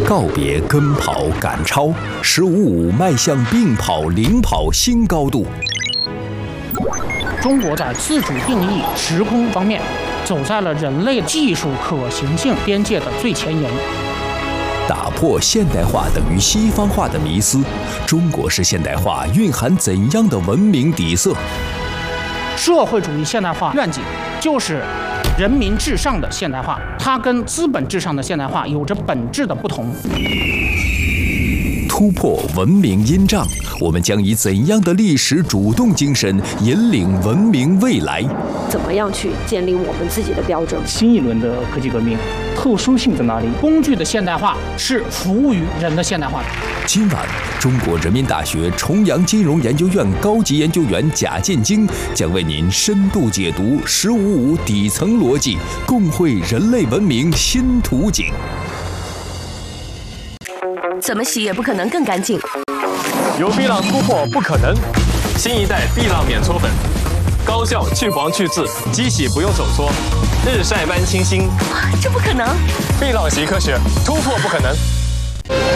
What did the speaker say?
告别跟跑赶超，15.5迈向并跑领跑新高度。 中国在自主定义时空方面，走在了人类技术可行性边界的最前沿。 打破现代化等于西方化的迷思，中国式现代化蕴含怎样的文明底色？ 社会主义现代化愿景就是人民至上的现代化，它跟资本至上的现代化有着本质的不同。 突破文明阴障，我们将以怎样的历史主动精神引领文明未来？ 怎么样去建立我们自己的标准？ 新一轮的科技革命特殊性在哪里？ 工具的现代化是服务于人的现代化的。 今晚，中国人民大学重阳金融研究院高级研究员贾建京将为您深度解读15.5底层逻辑，共绘人类文明新图景。 怎么洗也不可能更干净。 有碧浪突破不可能，新一代碧浪免搓粉，高效去黄去渍，机洗不用手搓，日晒般清新。 这不可能！ 碧浪习科学，突破不可能。